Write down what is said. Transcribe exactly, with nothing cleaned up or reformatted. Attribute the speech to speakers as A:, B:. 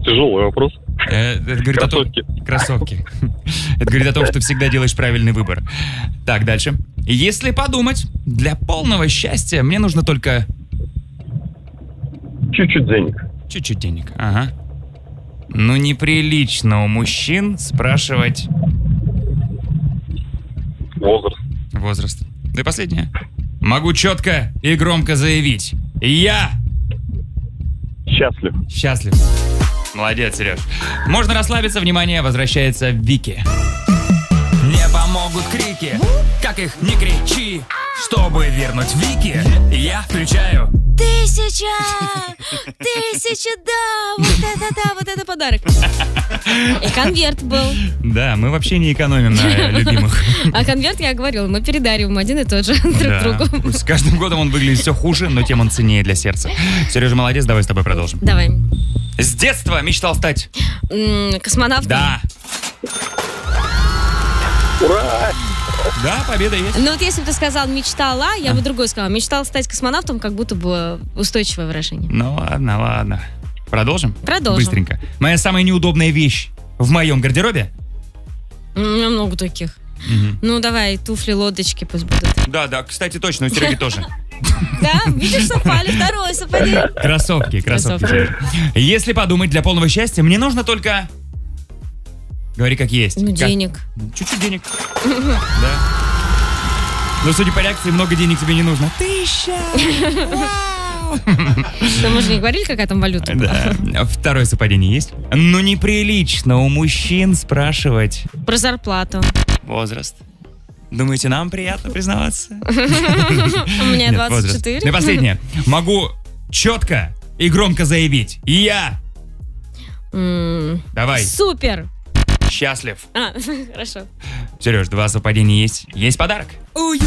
A: Тяжелый вопрос.
B: Э, это говорит
A: Кроссовки.
B: о том... Кроссовки. Это говорит о том, что всегда делаешь правильный выбор. Так, дальше. Если подумать, для полного счастья мне нужно только...
A: Чуть-чуть денег.
B: Чуть-чуть денег, ага. Ну, неприлично у мужчин спрашивать...
A: Возраст.
B: Возраст. Да и последнее. Могу четко и громко заявить. Я...
A: Счастлив.
B: Счастлив. Молодец, Сереж. Можно расслабиться, внимание, возвращается Вики. Не помогут крики, как их не кричи. Чтобы вернуть Вики, я включаю.
C: Тысяча! Тысяча, да! Вот это да, вот это подарок. И конверт был.
B: Да, мы вообще не экономим на любимых.
C: А конверт, я говорила, мы передариваем один и тот же друг
B: Да.
C: другу.
B: С каждым годом он выглядит все хуже, но тем он ценнее для сердца. Сережа, молодец, давай с тобой продолжим.
C: Давай.
B: С детства мечтал стать.
C: М, Космонавтом?
B: Да.
A: Ура!
B: Да, победа есть.
C: Ну вот если бы ты сказал «мечтала», я бы другое сказала. Мечтал стать космонавтом, как будто бы устойчивое выражение.
B: Ну ладно, ладно. Продолжим?
C: Продолжим.
B: Быстренько. Моя самая неудобная вещь в моем гардеробе?
C: У меня много таких.
B: Мгм.
C: Ну давай, туфли, лодочки пусть будут.
B: Да, да, кстати, точно, у Сереги тоже.
C: Да, видишь, совпали, второе совпадение.
B: Кроссовки, кроссовки.
C: Кроссовки.
B: Если подумать, для полного счастья мне нужно только... Говори как есть.
C: Ну,
B: Как?
C: денег.
B: Чуть-чуть денег. Да. Но, судя по реакции, много денег тебе не нужно. Тысяча! Вау!
C: Да мы же не говорили, какая там валюта была.
B: Да. Второе совпадение есть? Ну, неприлично у мужчин спрашивать
C: Про зарплату.
B: возраст. Думаете, нам приятно признаваться?
C: У меня
B: Нет,
C: двадцать
B: возраст.
C: четыре.
B: Ну и последнее. Могу четко и громко заявить. Я
C: М,
B: Давай.
C: Супер.
B: счастлив.
C: А, хорошо.
B: Сереж, два совпадения есть. Есть подарок.
D: Уютно